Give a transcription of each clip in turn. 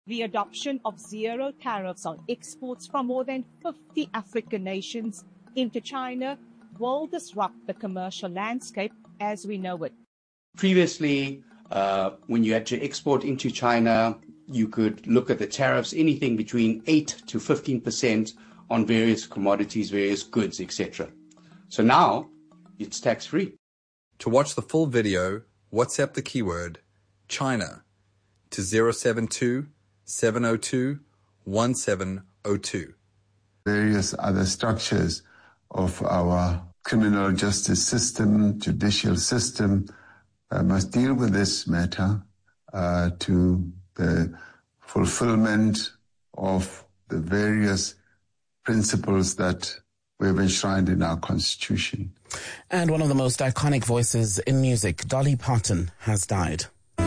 The adoption of zero tariffs on exports from more than 50 African nations into China will disrupt the commercial landscape as we know it. Previously, when you had to export into China, you could look at the tariffs, anything between 8 to 15% on various commodities, various goods, etc. So now it's tax-free. To watch the full video, WhatsApp the keyword China to 072 702 1702. Various other structures of our criminal justice system, judicial system, must deal with this matter to the fulfillment of the various principles that we have enshrined in our Constitution. And one of the most iconic voices in music, Dolly Parton, has died.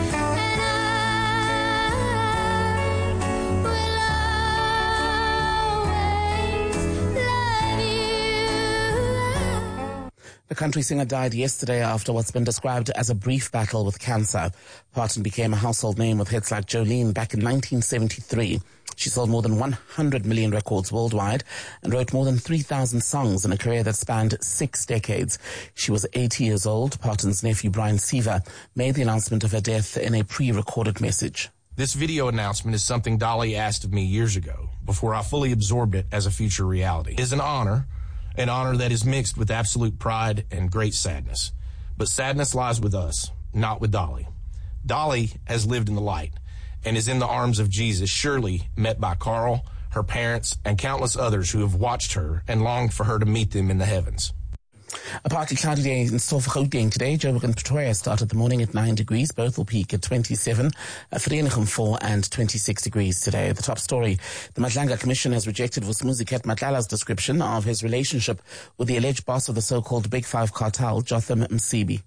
The country singer died yesterday after what's been described as a brief battle with cancer. Parton became a household name with hits like Jolene back in 1973. She sold more than 100 million records worldwide and wrote more than 3,000 songs in a career that spanned 6 decades. She was 80 years old. Parton's nephew, Brian Seaver, made the announcement of her death in a pre-recorded message. This video announcement is something Dolly asked of me years ago, before I fully absorbed it as a future reality. It is an honor that is mixed with absolute pride and great sadness. But sadness lies with us, not with Dolly. Dolly has lived in the light and is in the arms of Jesus, surely met by Carl, her parents, and countless others who have watched her and longed for her to meet them in the heavens. A partly cloudy day in store for Gauteng today. Joburg and Pretoria started the morning at 9 degrees. Both will peak at 27. Vereeniging 4 and 26 degrees today. The top story. The Madlanga Commission has rejected Vusumuzi Matlala's description of his relationship with the alleged boss of the so-called Big Five cartel, Jotham Msibi.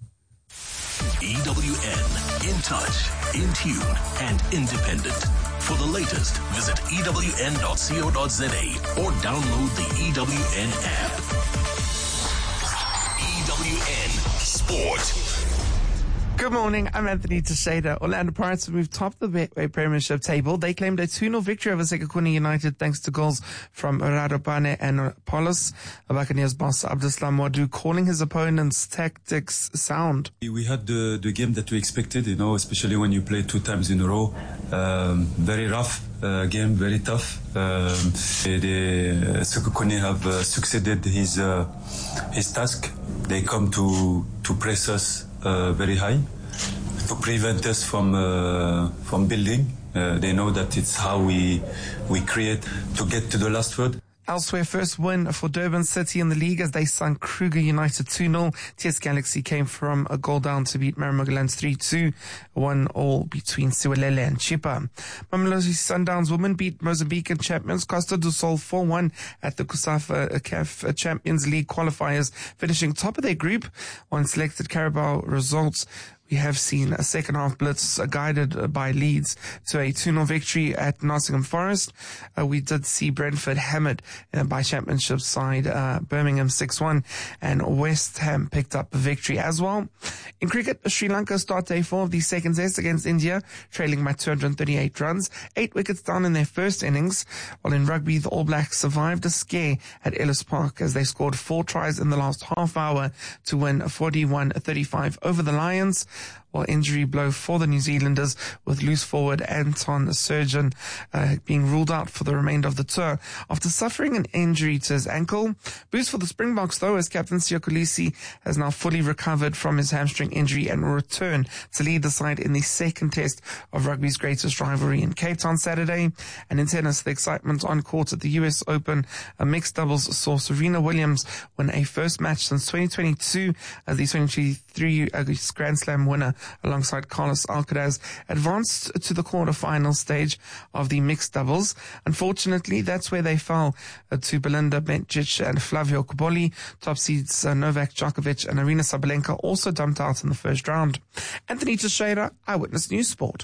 EWN. In touch, in tune, and independent. For the latest, visit ewn.co.za or download the EWN app. EWN Sport. Good morning, I'm Anthony Teixeira. Orlando Pirates have moved top of the Betway Premiership table. They claimed a 2-0 victory over Sekhukhune United thanks to goals from Radopane and Paulus. Buccaneers boss Abdeslam Wadu calling his opponent's tactics sound. We had the game that we expected, especially when you play 2 times in a row. Very rough game, very tough. The Sekhukhune have succeeded his task. They come to press us very high to prevent us from building. They know that it's how we create to get to the last third. Elsewhere, first win for Durban City in the league as they sunk Kruger United 2-0. TS Galaxy came from a goal down to beat Maramagalans 3-2. 1-1 between Siwelele and Chippa. Mamelodi Sundowns women beat Mozambican champions Costa do Sol 4-1 at the COSAFA CAF Champions League qualifiers, finishing top of their group. On selected Carabao results, we have seen a second half blitz guided by Leeds to a 2-0 victory at Nottingham Forest. We did see Brentford hammered by championship side Birmingham 6-1, and West Ham picked up a victory as well. In cricket, Sri Lanka start day 4 of the second test against India, trailing by 238 runs, 8 wickets down in their first innings. While in rugby, the All Blacks survived a scare at Ellis Park as they scored 4 tries in the last half hour to win 41-35 over the Lions. While injury blow for the New Zealanders, with loose forward Anton Surgeon being ruled out for the remainder of the tour after suffering an injury to his ankle. Boost for the Springboks, though, as captain Siya Kolisi has now fully recovered from his hamstring injury and will return to lead the side in the second test of rugby's greatest rivalry in Cape Town Saturday. And in tennis, the excitement on court at the US Open, a mixed doubles saw Serena Williams win a first match since 2022 as the 2023 Grand Slam winner alongside Carlos Alcaraz advanced to the quarterfinal stage of the mixed doubles. Unfortunately, that's where they fell to Belinda Bencic and Flavio Cobolli. Top seeds Novak Djokovic and Arina Sabalenka also dumped out in the first round. Anthony Teixeira, Eyewitness News Sport.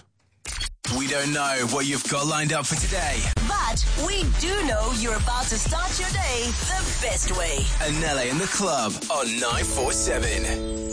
We don't know what you've got lined up for today, but we do know you're about to start your day the best way. Anele in the club on 947.